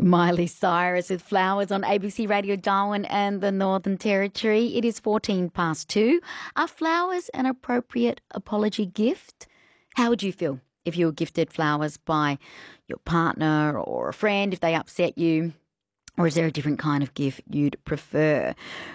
Miley Cyrus with Flowers on ABC Radio Darwin and the Northern Territory. It is 14 past 2. Are flowers an appropriate apology gift? How would you feel if you were gifted flowers by your partner or a friend if they upset you? Or is there a different kind of gift you'd prefer?